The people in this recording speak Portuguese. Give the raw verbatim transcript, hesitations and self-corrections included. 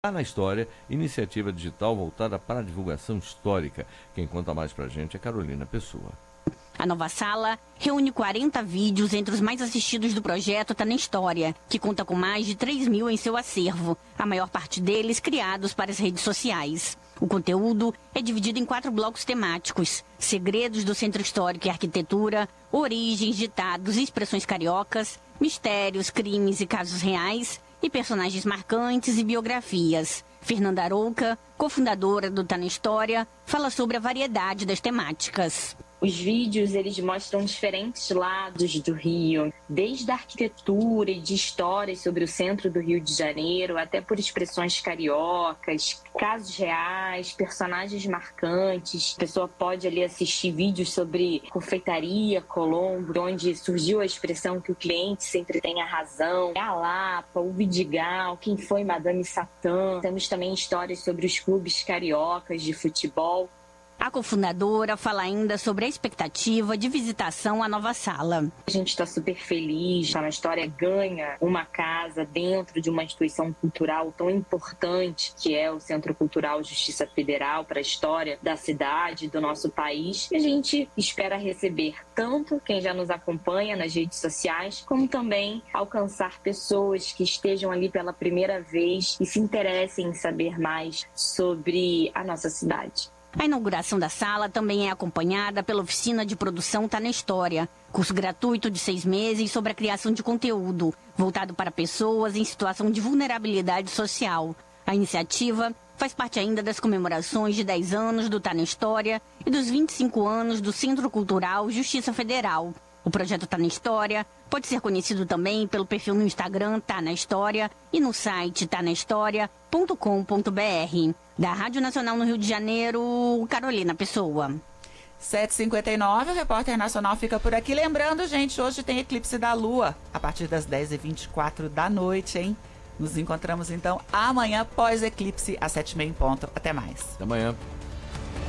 Tá na História, iniciativa digital voltada para a divulgação histórica. Quem conta mais pra gente é Carolina Pessoa. A nova sala reúne quarenta vídeos entre os mais assistidos do projeto Tá na História, que conta com mais de três mil em seu acervo, a maior parte deles criados para as redes sociais. O conteúdo é dividido em quatro blocos temáticos: segredos do Centro Histórico e Arquitetura, origens, ditados e expressões cariocas, mistérios, crimes e casos reais, e personagens marcantes e biografias. Fernanda Arouca, cofundadora do Tá na História, fala sobre a variedade das temáticas. Os vídeos, eles mostram diferentes lados do Rio, desde a arquitetura e de histórias sobre o centro do Rio de Janeiro, até por expressões cariocas, casos reais, personagens marcantes. A pessoa pode ali assistir vídeos sobre confeitaria Colombo, onde surgiu a expressão que o cliente sempre tem a razão, a Lapa, o Vidigal, quem foi Madame Satã. Temos também histórias sobre os clubes cariocas de futebol. A cofundadora fala ainda sobre a expectativa de visitação à nova sala. A gente está super feliz, Tá na História ganha uma casa dentro de uma instituição cultural tão importante que é o Centro Cultural Justiça Federal para a história da cidade, do nosso país. E a gente espera receber tanto quem já nos acompanha nas redes sociais, como também alcançar pessoas que estejam ali pela primeira vez e se interessem em saber mais sobre a nossa cidade. A inauguração da sala também é acompanhada pela oficina de produção Tá na História, curso gratuito de seis meses sobre a criação de conteúdo, voltado para pessoas em situação de vulnerabilidade social. A iniciativa faz parte ainda das comemorações de dez anos do Tá na História e dos vinte e cinco anos do Centro Cultural Justiça Federal. O projeto Tá na História pode ser conhecido também pelo perfil no Instagram Tá na História e no site tá na história ponto com ponto br. Da Rádio Nacional no Rio de Janeiro, Carolina Pessoa. sete e cinquenta e nove, o Repórter Nacional fica por aqui. Lembrando, gente, hoje tem eclipse da Lua, a partir das dez e vinte e quatro da noite, hein? Nos encontramos, então, amanhã, pós-eclipse, às sete e meia em ponto. Até mais. Até amanhã.